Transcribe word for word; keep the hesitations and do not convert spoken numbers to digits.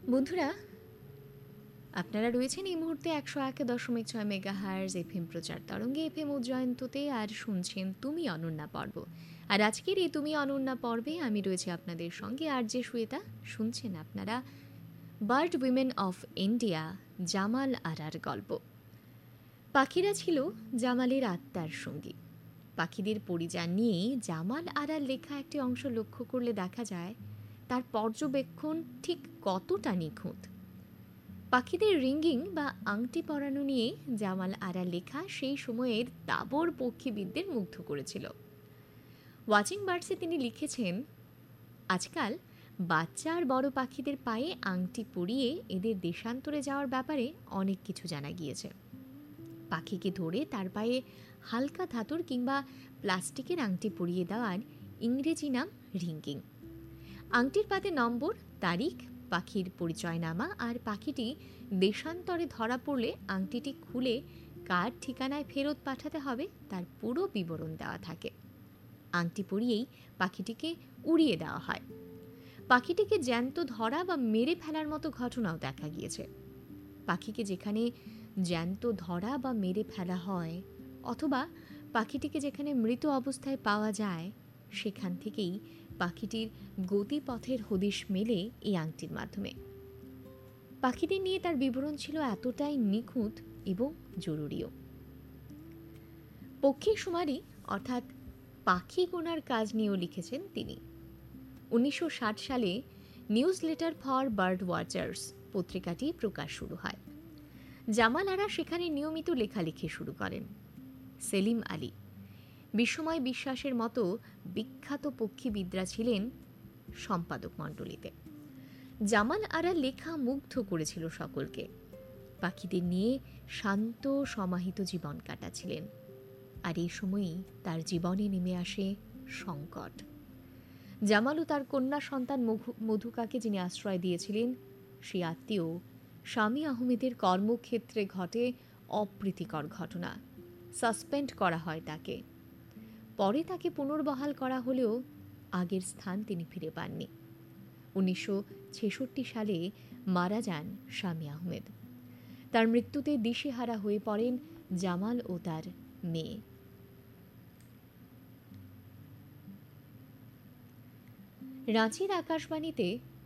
বন্ধুরা, আপনারা রয়েছেন এই মুহূর্তে একশো এক দশমিক ছয় মেগাহার্জ এফএম প্রচার তরঙ্গে এফএম উজ্জয়ন্ততে আর শুনছেন তুমি অনন্যা পর্ব। আর আজকের এই তুমি অনন্যা পর্বে আমি রয়েছি আপনাদের সঙ্গে আর যে শ্বেতা। শুনছেন আপনারা bird women of India Jamal আরার গল্প। পাখিরা ছিল জামালের আত্মার সঙ্গী। পাখিদের পরিযান নিয়ে জামাল আরার লেখা একটি অংশ লক্ষ্য করলে দেখা যায় তার পর্যবেক্ষণ ঠিক কতটা নিখুঁত। পাখিদের রিঙ্গিং বা আংটি পরানো নিয়ে জামাল আরা লেখা সেই সময়ের দাবর পক্ষীবিদদের মুগ্ধ করেছিল। ওয়াচিং বার্ডসে তিনি লিখেছেন, আজকাল বাচ্চা আর বড় পাখিদের পায়ে আংটি পরিয়ে এদের দেশান্তরে যাওয়ার ব্যাপারে অনেক কিছু জানা গিয়েছে। পাখিকে ধরে তার পায়ে হালকা ধাতুর কিংবা প্লাস্টিকের আংটি পরিয়ে দেওয়ার ইংরেজি নাম রিঙ্গিং। আংটির পাতে নম্বর, তারিখ, পাখির পরিচয়নামা আর পাখিটি দেশান্তরে ধরা পড়লে আংটিটি খুলে কার ঠিকানায় ফেরত পাঠাতে হবে তার পুরো বিবরণ দেওয়া থাকে। আংটি পরিয়েই পাখিটিকে উড়িয়ে দেওয়া হয়। পাখিটিকে জ্যান্ত ধরা বা মেরে ফেলার মতো ঘটনাও দেখা গিয়েছে। পাখিকে যেখানে জ্যান্ত ধরা বা মেরে ফেলা হয় অথবা পাখিটিকে যেখানে মৃত অবস্থায় পাওয়া যায় সেখান থেকেই পাখিটির গতিপথের হদিশ মেলে এই আংটির মাধ্যমে। পাখিদের নিয়ে তার বিবরণ ছিল এতটাই নিখুঁত এবং জরুরিও। পক্ষী শুমারি অর্থাৎ পাখি গোনার কাজ নিয়েও লিখেছেন তিনি। উনিশশো ষাট সালে news letter for bird watchers পত্রিকাটি প্রকাশ শুরু হয়। জামাল আরা সেখানে নিয়মিত লেখালেখি শুরু করেন। সেলিম আলী, বিস্ময় বিশ্বাসের মতো বিখ্যাত পক্ষীবিদরা ছিলেন সম্পাদক মণ্ডলীতে। জামাল আরা লেখা মুগ্ধ করেছিল সকলকে। পাখিদের নিয়ে শান্ত সমাহিত জীবন কাটাচ্ছিলেন। আর এই সময়ই তার জীবনে নেমে আসে সংকট। জামাল ও তার কন্যা সন্তান মধুকাকে যিনি আশ্রয় দিয়েছিলেন সেই আত্মীয় স্বামী আহমেদের কর্মক্ষেত্রে ঘটে অপ্রীতিকর ঘটনা। সাসপেন্ড করা হয় তাকে। পরে তাকে পুনর্বহাল করা হলেও আগের স্থান তিনি ফিরে পাননি। উনিশশো ছেষট্টি সালে মারা যান স্বামী আহমেদ। তার মৃত্যুতে দিশেহারা হয়ে পড়েন জামাল ও তার মেয়ে। রাঁচির আকাশবাণীতে